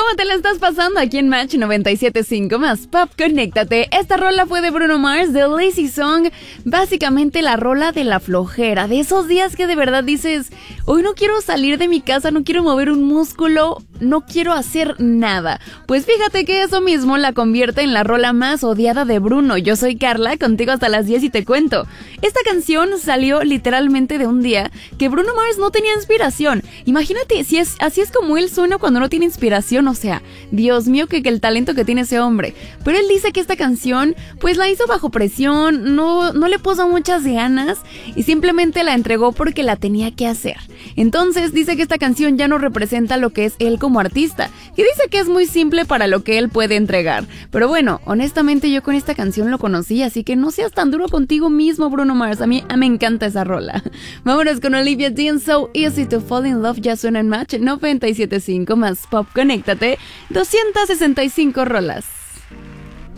¿Cómo te la estás pasando aquí en Match 97.5 más Pop? Conéctate. Esta rola fue de Bruno Mars, de Lazy Song. Básicamente la rola de la flojera, de esos días que de verdad dices, hoy no quiero salir de mi casa, no quiero mover un músculo, no quiero hacer nada. Pues fíjate que eso mismo la convierte en la rola más odiada de Bruno. Yo soy Carla, contigo hasta las 10 y te cuento. Esta canción salió literalmente de un día que Bruno Mars no tenía inspiración. Imagínate, así es como él suena cuando no tiene inspiración, o sea, Dios mío, que el talento que tiene ese hombre. Pero él dice que esta canción, pues la hizo bajo presión, no le puso muchas ganas y simplemente la entregó porque la tenía que hacer. Entonces dice que esta canción ya no representa lo que es él como artista, y dice que es muy simple para lo que él puede entregar. Pero bueno, honestamente yo con esta canción lo conocí, así que no seas tan duro contigo mismo, Bruno Mars. A mí me encanta esa rola. Vámonos con Olivia Dean, So Easy to Fall in Love. Ya suena en Match 97.5 más Pop. Conéctate, 265 rolas.